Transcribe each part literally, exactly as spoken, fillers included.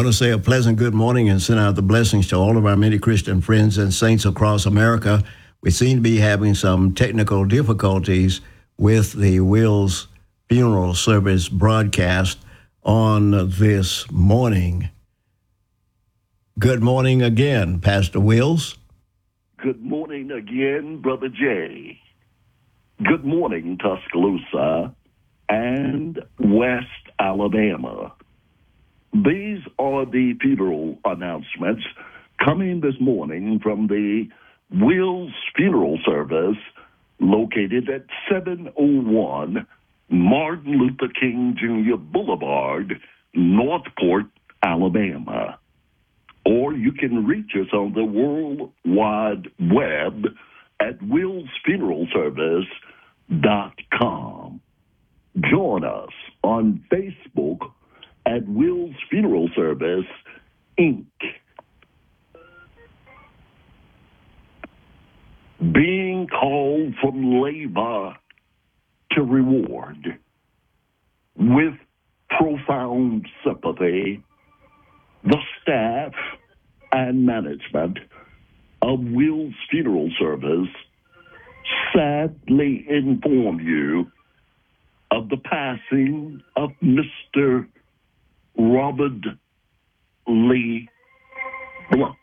want to say a pleasant good morning and send out the blessings to all of our many Christian friends and saints across America. We seem to be having some technical difficulties with the Will's funeral service broadcast on this morning. Good morning again, Pastor Wills. Good morning again, Brother Jay. Good morning, Tuscaloosa and West Alabama. These are the funeral announcements coming this morning from the Will's Funeral Service located at seven oh one Martin Luther King Junior Boulevard, Northport, Alabama. Or you can reach us on the World Wide Web at wills funeral service dot com. Join us on Facebook at Will's Funeral Service, Incorporated. Being called from labor to reward. With profound sympathy, the staff and management of Will's Funeral Service sadly inform you of the passing of Mister Robert Lee Blunt.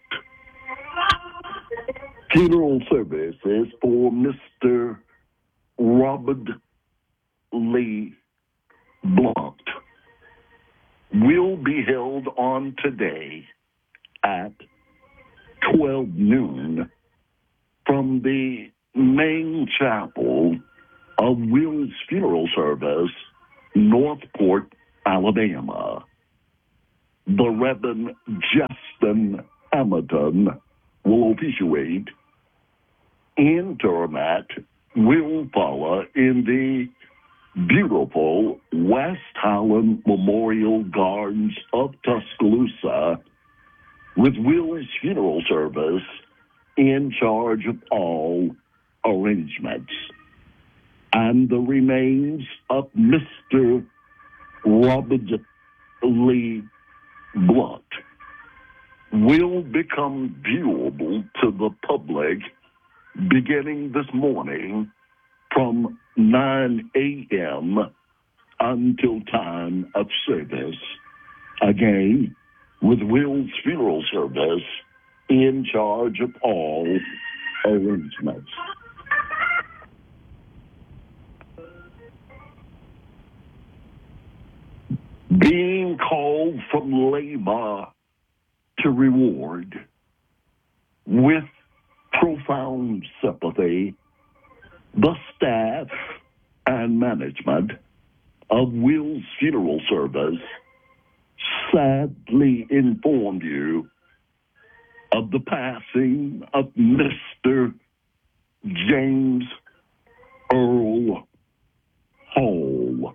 Funeral services for Mister Robert Lee Blunt will be held on today at twelve noon from the main chapel of Will's Funeral Service, Northport, Alabama. The Reverend Justin Hamilton will officiate. Intermat will follow in the beautiful West Highland Memorial Gardens of Tuscaloosa, with Will's Funeral Service in charge of all arrangements. And the remains of Mister Robert Lee Blunt will become viewable to the public beginning this morning from nine a.m. until time of service. Again, with Will's Funeral Service in charge of all arrangements. Being called from labor to reward. With profound sympathy, the staff and management of Will's Funeral Service sadly inform you of the passing of Mister James Earl Hall.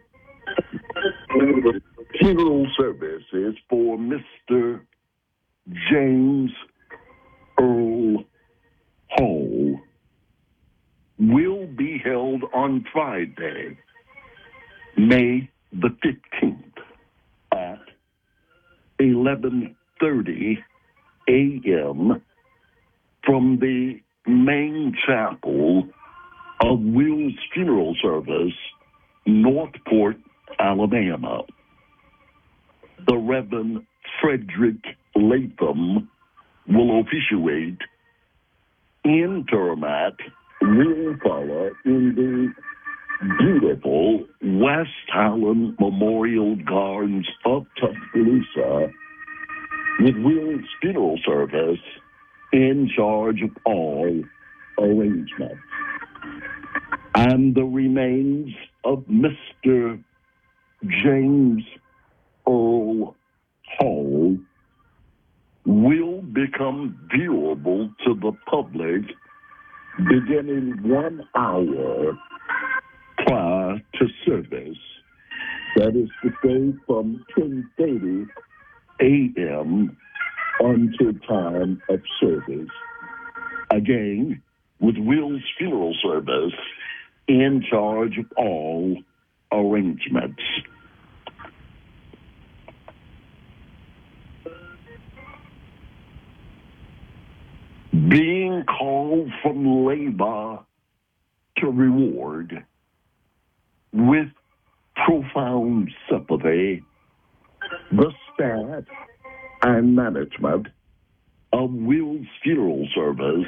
Funeral services for Mister James Earl Hall will be held on Friday, May the fifteenth at eleven thirty a.m. from the main chapel of Will's Funeral Service, Northport, Alabama. The Reverend Frederick Latham will officiate. Intermat will follow in the beautiful West Highland Memorial Gardens of Tuscaloosa, with Will's Funeral Service in charge of all arrangements. And the remains of Mister James Earl Hall will become viewable to the public beginning one hour prior to service. That is to say, from ten thirty a.m. until time of service. Again, with Will's Funeral Service in charge of all arrangements. Being called from labor to reward with profound sympathy, the staff and management of Will's Funeral Service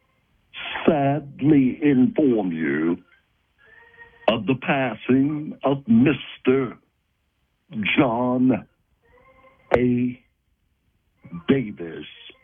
sadly inform you of the passing of Mister John A. Davis.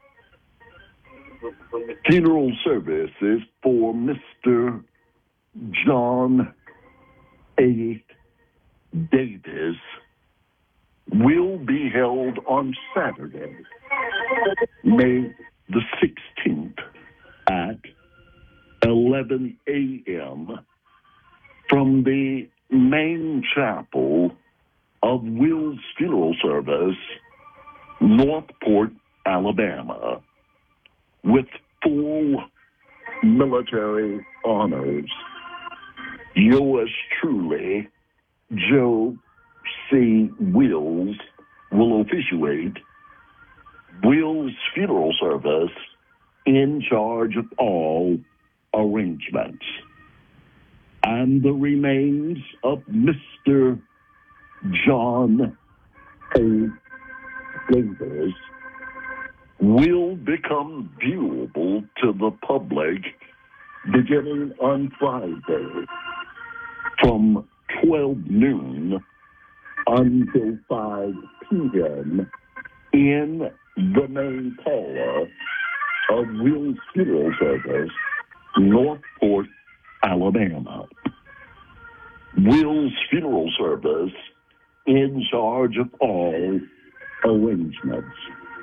Funeral services for Mister John A. Davis will be held on Saturday, May the sixteenth at eleven a.m. from the main chapel of Will's Funeral Service, Northport, Alabama, with full military honors. Yours truly, Joe C. Wills, will officiate Will's Funeral Service in charge of all arrangements. And the remains of Mister John A. Davis will become viewable to the public beginning on Friday from twelve noon until five p.m. in the main parlor of Will's Funeral Service, Northport, Alabama. Will's Funeral Service in charge of all arrangements.